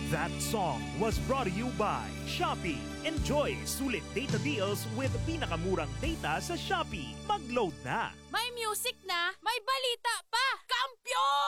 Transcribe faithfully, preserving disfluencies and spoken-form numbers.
That song was brought to you by Shopee. Enjoy sulit data deals with pinakamurang data sa Shopee. Mag-load na! May music na, may balita pa! Kampiyon!